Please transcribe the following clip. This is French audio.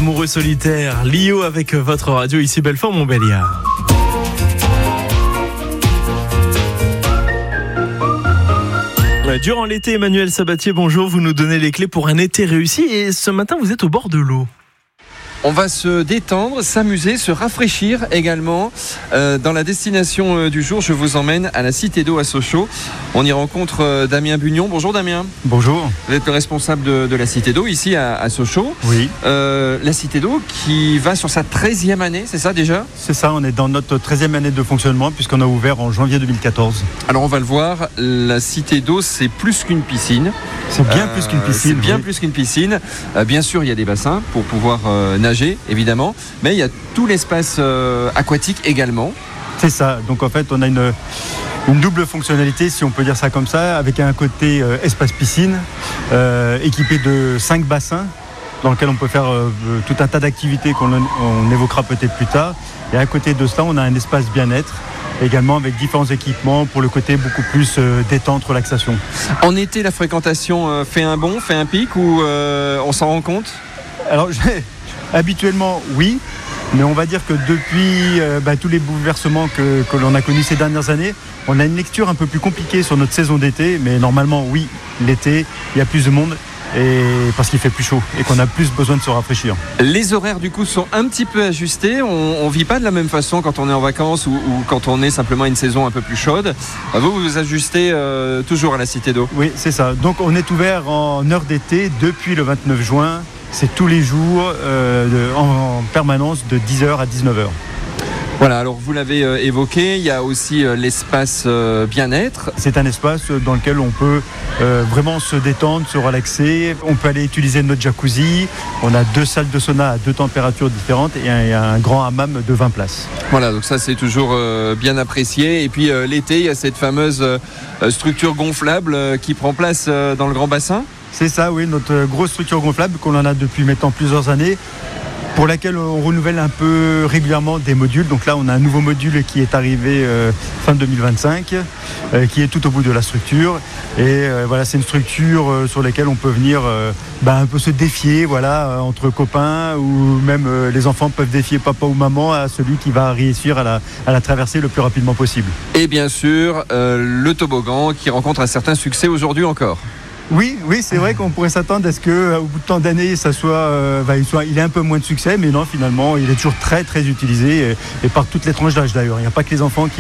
Amoureux solitaire, Lio avec votre radio ici Belfort Montbéliard. Durant l'été, Emmanuel Sabatier, bonjour, vous nous donnez les clés pour un été réussi et ce matin vous êtes au bord de l'eau. On va se détendre, s'amuser, se rafraîchir également. Dans la destination du jour, je vous emmène à la Cité d'eau à Sochaux. On y rencontre Damien Bugnon. Bonjour Damien. Bonjour. Vous êtes le responsable de la Cité d'eau ici à Sochaux. Oui. La Cité d'eau qui va sur sa 13e année, c'est ça déjà ? C'est ça, on est dans notre 13e année de fonctionnement puisqu'on a ouvert en janvier 2014. Alors on va le voir, la Cité d'eau c'est plus qu'une piscine. C'est bien plus qu'une piscine. C'est bien plus qu'une piscine. Bien sûr, il y a des bassins pour pouvoir nager, évidemment, mais il y a tout l'espace aquatique également. C'est ça. Donc en fait, on a une double fonctionnalité, si on peut dire ça comme ça, avec un côté espace piscine, équipé de 5 bassins, dans lequel on peut faire tout un tas d'activités qu'on évoquera peut-être plus tard. Et à côté de cela, on a un espace bien-être, également avec différents équipements pour le côté beaucoup plus détente, relaxation. En été, la fréquentation fait un bond, fait un pic ou on s'en rend compte ? Alors, habituellement, oui. Mais on va dire que depuis tous les bouleversements que l'on a connus ces dernières années, on a une lecture un peu plus compliquée sur notre saison d'été. Mais normalement, oui, l'été, il y a plus de monde. Et parce qu'il fait plus chaud et qu'on a plus besoin de se rafraîchir. Les horaires du coup sont un petit peu ajustés. On vit pas de la même façon quand on est en vacances ou quand on est simplement à une saison un peu plus chaude. Vous vous ajustez toujours à la Cité d'eau ? Oui, c'est ça. Donc on est ouvert en heure d'été depuis le 29 juin. C'est tous les jours en permanence de 10h à 19h. Voilà, alors vous l'avez évoqué, il y a aussi l'espace bien-être. C'est un espace dans lequel on peut vraiment se détendre, se relaxer. On peut aller utiliser notre jacuzzi. On a 2 salles de sauna à 2 températures différentes et un grand hammam de 20 places. Voilà, donc ça c'est toujours bien apprécié. Et puis l'été, il y a cette fameuse structure gonflable qui prend place dans le grand bassin. C'est ça, oui, notre grosse structure gonflable qu'on en a depuis maintenant plusieurs années, pour laquelle on renouvelle un peu régulièrement des modules. Donc là, on a un nouveau module qui est arrivé fin 2025, qui est tout au bout de la structure. Et voilà, c'est une structure sur laquelle on peut venir un peu se défier, entre copains, ou même les enfants peuvent défier papa ou maman à celui qui va réussir à la traverser le plus rapidement possible. Et bien sûr, le toboggan qui rencontre un certain succès aujourd'hui encore. Oui, c'est vrai qu'on pourrait s'attendre à ce qu'au bout de tant d'années, il ait un peu moins de succès, mais non, finalement, il est toujours très très utilisé et par toutes les tranches d'âge d'ailleurs. Il n'y a pas que les enfants qui